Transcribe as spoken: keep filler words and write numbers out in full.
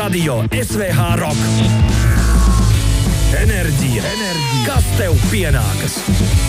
Radio S V H Rock. Enerģija, enerģija, kas tev pienākas?